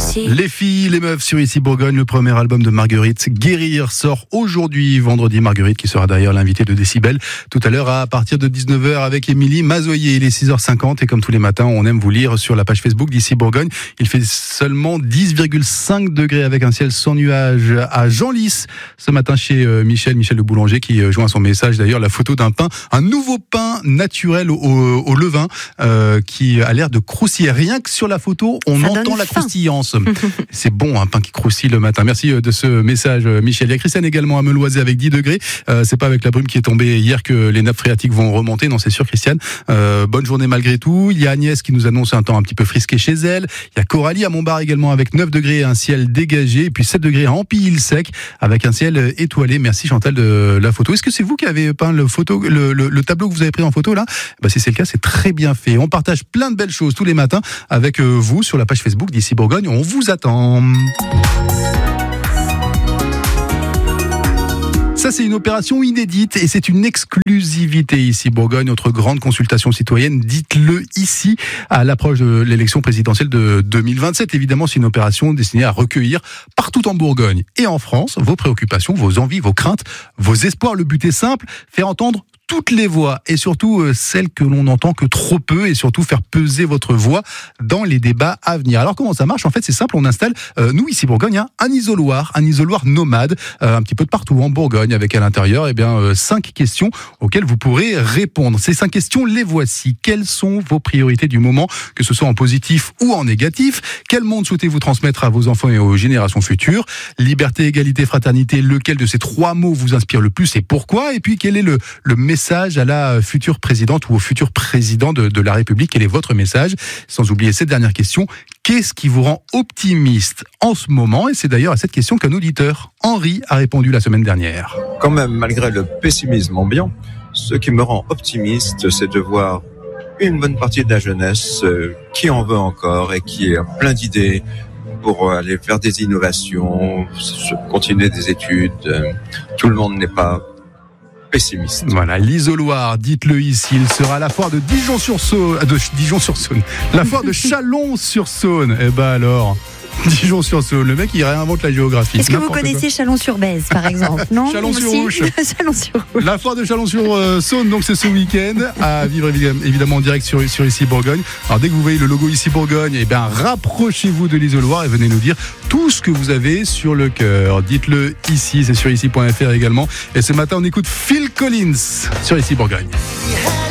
ici. Les filles, les meufs sur Ici Bourgogne, le premier album de Marguerite, Guérir, sort aujourd'hui, vendredi. Marguerite qui sera d'ailleurs l'invitée de Décibel tout à l'heure à partir de 19h avec Émilie Mazoyer. Il est 6h50 et comme tous les matins, on aime vous lire sur la page Facebook d'Ici Bourgogne. Il fait seulement 10,5 degrés avec un ciel sans nuages à Genlis. Ce matin chez Michel le boulanger qui joint son message d'ailleurs la photo d'un pain, un nouveau pain naturel au levain qui a l'air de croustiller. Rien que sur la photo, on entend la croustillance. C'est bon, un pain qui croustille le matin. Merci de ce message, Michel. Il y a Christiane également à Meloisé avec 10 degrés. C'est pas avec la brume qui est tombée hier que les nappes phréatiques vont remonter. Non, c'est sûr, Christiane. Bonne journée malgré tout. Il y a Agnès qui nous annonce un temps un petit peu frisqué chez elle. Il y a Coralie à Montbard également avec 9 degrés et un ciel dégagé. Et puis 7 degrés à Ampille-Sec avec un ciel étoilé. Merci Chantal de la photo. Est-ce que c'est vous qui avez peint le tableau que vous avez pris en photo là? Si c'est le cas, c'est très bien fait. On partage plein de belles choses tous les matins avec vous sur la page Facebook d'Ici Bourgogne. On vous attend. Ça, c'est une opération inédite et c'est une exclusivité ici Bourgogne, notre grande consultation citoyenne. Dites-le ici, à l'approche de l'élection présidentielle de 2027. Évidemment, c'est une opération destinée à recueillir partout en Bourgogne et en France vos préoccupations, vos envies, vos craintes, vos espoirs. Le but est simple, faire entendre toutes les voix et surtout celles que l'on n'entend que trop peu et surtout faire peser votre voix dans les débats à venir. Alors comment ça marche? En fait, c'est simple, on installe, nous ici Bourgogne, un isoloir nomade, un petit peu de partout en Bourgogne avec à l'intérieur 5 questions auxquelles vous pourrez répondre. Ces 5 questions, les voici. Quelles sont vos priorités du moment, que ce soit en positif ou en négatif? Quel monde souhaitez-vous transmettre à vos enfants et aux générations futures? Liberté, égalité, fraternité, lequel de ces 3 mots vous inspire le plus et pourquoi? Et puis quel est le message à la future présidente ou au futur président de la République? Quel est votre message? Sans oublier cette dernière question, qu'est-ce qui vous rend optimiste en ce moment? Et c'est d'ailleurs à cette question qu'un auditeur, Henri, a répondu la semaine dernière. Quand même, malgré le pessimisme ambiant, ce qui me rend optimiste, c'est de voir une bonne partie de la jeunesse qui en veut encore et qui a plein d'idées pour aller faire des innovations, continuer des études. Tout le monde n'est pas pessimiste. Voilà, l'isoloir, dites-le ici, il sera à la foire de Dijon-sur-Saône, la foire de Chalon-sur-Saône. Alors, Dijon-sur-Saône, le mec il réinvente la géographie. Est-ce que vous connaissez Chalon-sur-Bèze par exemple? Non. Chalon-sur-Ouche. Chalon-sur-Ouche. La foire de Chalon-sur-Saône, donc c'est ce week-end, à vivre évidemment en direct sur Ici Bourgogne. Alors dès que vous voyez le logo Ici Bourgogne, rapprochez-vous de l'isoloir et venez nous dire tout ce que vous avez sur le cœur. Dites-le ici, c'est sur ici.fr également. Et ce matin on écoute Phil Collins sur Ici Bourgogne.